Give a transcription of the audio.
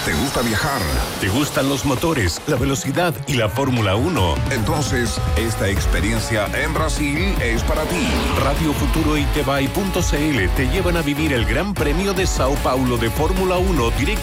¿Te gusta viajar? ¿Te gustan los motores, la velocidad y la Fórmula 1? Entonces, esta experiencia en Brasil es para ti. Radio Futuro y Tebai.cl te llevan a vivir el Gran Premio de Sao Paulo de Fórmula 1 directo